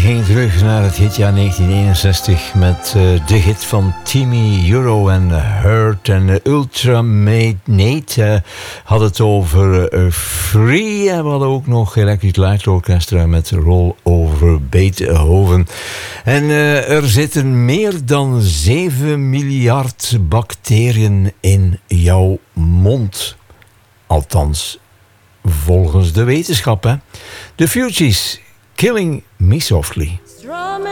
ging terug naar het hitjaar 1961 met de hit van Timmy Euro en Hurt en Ultramate had het over Free. En we hadden ook nog Electric Light Orchestra met Roll Over Beethoven. En er zitten meer dan 7 miljard bacteriën in jouw mond. Althans, volgens de wetenschap, hè. The Fugees, Killing Me Softly.